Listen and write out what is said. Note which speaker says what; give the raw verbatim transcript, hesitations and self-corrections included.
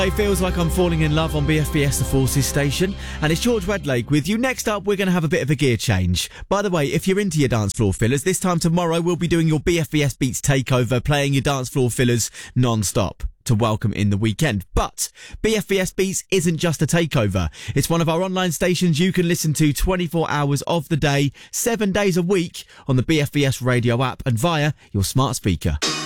Speaker 1: It feels like I'm falling in love on B F B S The Forces station, and it's George Redlake with you. Next up, we're going to have a bit of a gear change. By the way, if you're into your dance floor fillers, this time tomorrow we'll be doing your B F B S Beats takeover, playing your dance floor fillers non-stop to welcome in the weekend. But B F B S Beats isn't just a takeover. It's one of our online stations you can listen to twenty-four hours of the day, seven days a week on the B F B S radio app and via your smart speaker.